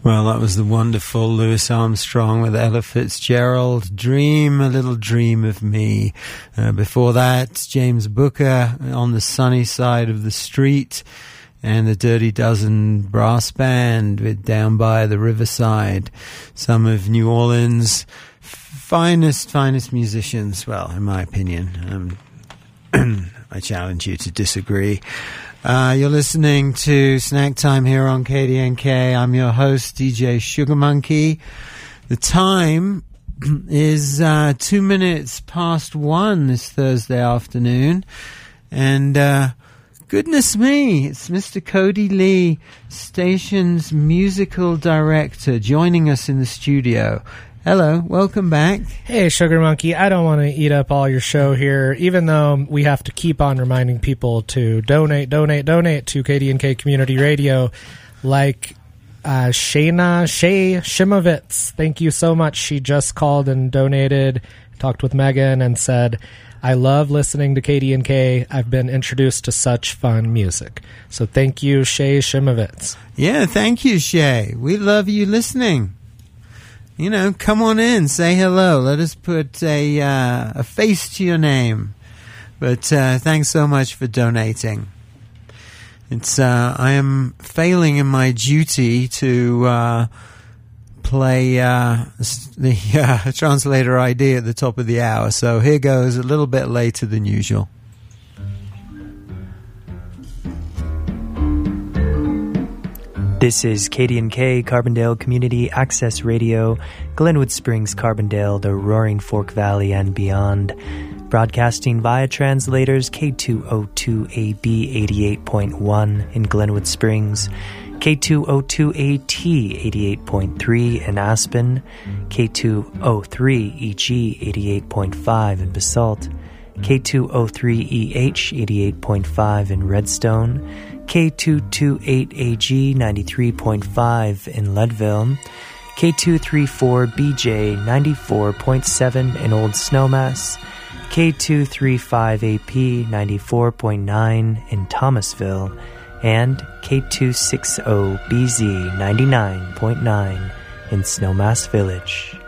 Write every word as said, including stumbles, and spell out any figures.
Well, that was the wonderful Louis Armstrong with Ella Fitzgerald, Dream, A Little Dream of Me. Uh, before that, James Booker, On the Sunny Side of the Street, and the Dirty Dozen Brass Band with Down by the Riverside. Some of New Orleans' finest, finest musicians, well, in my opinion. Um, I challenge you to disagree. Uh, you're listening to Snack Time here on K D N K. I'm your host, D J Sugar Monkey. The time is uh, two minutes past one this Thursday afternoon. And uh, goodness me, it's Mister Cody Lee, station's musical director, joining us in the studio. Hello, welcome back. Hey, Sugar Monkey. I don't want to eat up all your show here, even though we have to keep on reminding people to donate, donate, donate to K D N K Community Radio, like uh, Shayna Shay Shimovitz. Thank you so much. She just called and donated, talked with Megan, and said, I love listening to K D N K. I've been introduced to such fun music. So thank you, Shay Shimovitz. Yeah, thank you, Shay. We love you listening. You know, come on in, say hello. Let us put a uh, a face to your name. But uh, thanks so much for donating. It's uh, I am failing in my duty to uh, play uh, the uh, translator I D at the top of the hour. So here goes a little bit later than usual. This is K D N K, Carbondale Community Access Radio, Glenwood Springs, Carbondale, the Roaring Fork Valley, and beyond. Broadcasting via translators K two oh two A B eighty-eight point one in Glenwood Springs, K two oh two A T eighty-eight point three in Aspen, K two oh three E G eighty-eight point five in Basalt, K two oh three E H eighty-eight point five in Redstone, K two twenty-eight A G ninety-three point five in Leadville, K two thirty-four B J ninety-four point seven in Old Snowmass, K two thirty-five A P ninety-four point nine in Thomasville, and K two sixty B Z ninety-nine point nine in Snowmass Village.